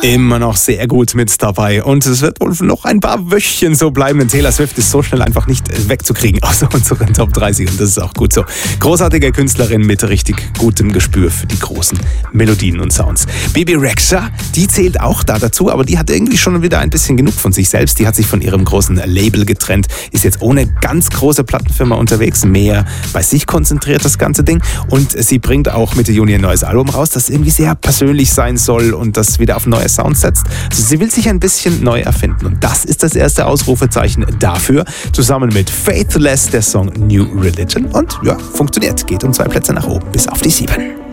Immer noch sehr gut mit dabei und es wird wohl noch ein paar Wöchchen so bleiben, denn Taylor Swift ist so schnell einfach nicht wegzukriegen aus unseren Top 30 und das ist auch gut so. Großartige Künstlerin mit richtig gutem Gespür für die großen Melodien und Sounds. Bebe Rexha, die zählt auch da dazu, aber die hat irgendwie schon wieder ein bisschen genug von sich selbst. Die hat sich von ihrem großen Label getrennt, ist jetzt ohne ganz große Plattenfirma unterwegs, mehr bei sich konzentriert das ganze Ding und sie bringt auch Mitte Juni ein neues Album raus, das irgendwie sehr persönlich sein soll und das wieder auf neue Sound setzt. Also sie will sich ein bisschen neu erfinden und das ist das erste Ausrufezeichen dafür. Zusammen mit Faithless der Song New Religion und ja, funktioniert. Geht um 2 Plätze nach oben bis auf die 7.